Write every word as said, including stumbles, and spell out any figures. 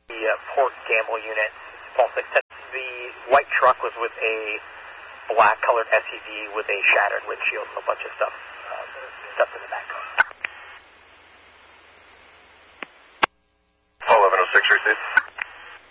The uh, Port Gamble unit, Paul six ten. The white truck was with a black colored S U V with a shattered windshield and a bunch of stuff, uh, stuff in the back. eleven oh six, received.